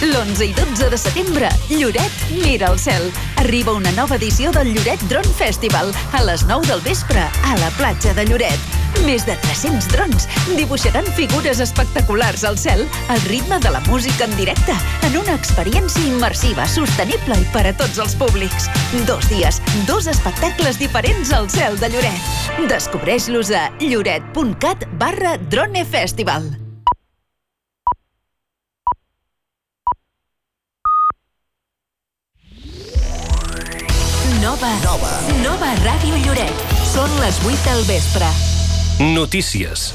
L'11 i 12 de setembre, Lloret mira el cel. Arriba una nova edició del Lloret Drone Festival a les 9 del vespre a la platja de Lloret. Més de 300 drons dibuixaran figures espectaculars al cel al ritme de la música en directe, en una experiència immersiva, sostenible i per a tots els públics. 2 dies, 2 espectacles diferents al cel de Lloret. Descobreix-los a lloret.cat/dronefestival. Nova Ràdio Lloret. Són les 8 del vespre. Notícies.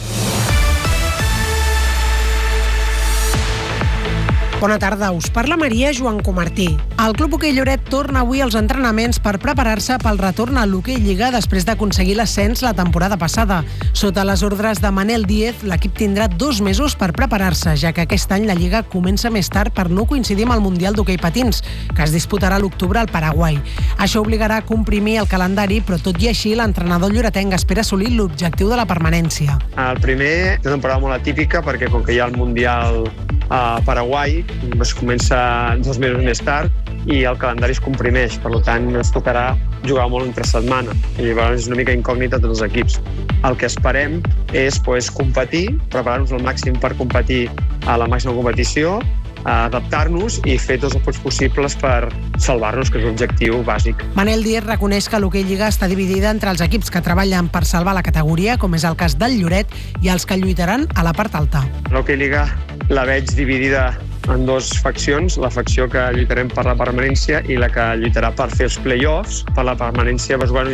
Bona tarda, us parla Maria Joan Comartí. El Club Hoquei Lloret torna avui als entrenaments per preparar-se pel retorn a l'Hoquei Lliga després d'aconseguir l'ascens la temporada passada. Sota les ordres de Manel Díez, l'equip tindrà 2 mesos per preparar-se, ja que aquest any la Lliga comença més tard per no coincidir amb el Mundial d'Hoquei Patins, que es disputarà a l'octubre al Paraguai. Això obligarà a comprimir el calendari, però tot i així l'entrenador lloretenc espera assolir l'objectiu de la permanència. El primer, una temporada molt atípica, perquè com que hi ha el Mundial a Paraguai, es comença 2 mesos més tard i el calendari es comprimeix, per tant ens tocarà jugar molt entre setmana i llavors és una mica incògnita a tots els equips. El que esperem és competir, preparar-nos al màxim per competir a la màxima competició, adaptar-nos i fer tots els esforços possibles per salvar-nos, que és l'objectiu bàsic. Manel Díez reconeix que l'Hoquei Lliga està dividida entre els equips que treballen per salvar la categoria, com és el cas del Lloret, i els que lluitaran a la part alta. L'Hoquei Lliga la veig dividida en 2 faccions, la facció que lluitarem per la permanència i la que lluitarà per fer els play-offs. Per la permanència,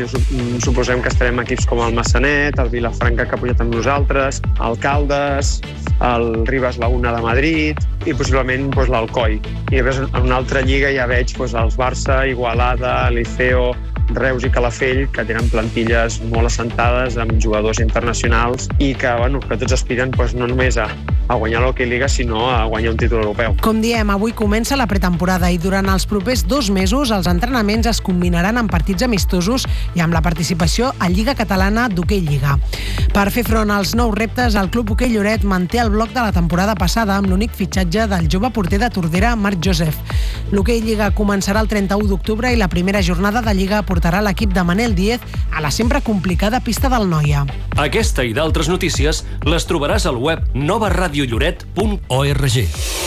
suposem que estarem equips com el Massanet, el Vilafranca, que ha pujat amb nosaltres, el Caldes, el Ribes Laguna de Madrid i possiblement l'Alcoi. I després en una altra lliga ja veig els Barça, Igualada, Liceo, Reus i Calafell, que tenen plantilles molt assentades amb jugadors internacionals i que tots aspiren no només a guanyar l'Hoquei Lliga, sinó a guanyar un títol europeu. Com diem, avui comença la pretemporada i durant els propers 2 mesos els entrenaments es combinaran amb partits amistosos i amb la participació a Lliga Catalana d'Hoquei Lliga. Per fer front als nous reptes, el Club Hoquei Lloret manté el bloc de la temporada passada amb l'únic fitxatge del jove porter de Tordera, Marc Joseph. L'Hoquei Lliga començarà el 31 d'octubre i la primera jornada de Lliga portarà l'equip de Manel Díez a la sempre complicada pista del Noia. Aquesta i d'altres notícies les trobaràs al web novaradiolloret.org.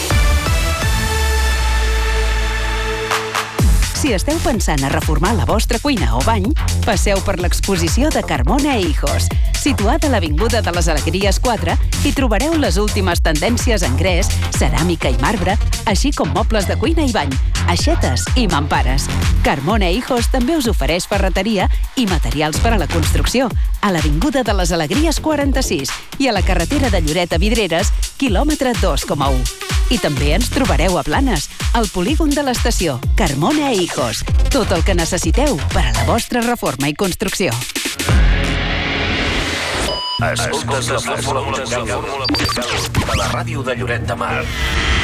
Si esteu pensant a reformar la vostra cuina o bany, passeu per l'exposició de Carmona Hijos. Situada a l'Avinguda de les Alegries 4, hi trobareu les últimes tendències en gres, ceràmica i marbre, així com mobles de cuina i bany, aixetes i mampares. Carmona Hijos també us ofereix ferreteria i materials per a la construcció, a l'Avinguda de les Alegries 46 i a la carretera de Lloret a Vidreres, quilòmetre 2,1. I també ens trobareu a Blanes, al polígon de l'estació. Carmona Hijos. Tot el que necessiteu per a la vostra reforma i construcció. Escoltes la fórmula musical de la ràdio de Lloret de Mar.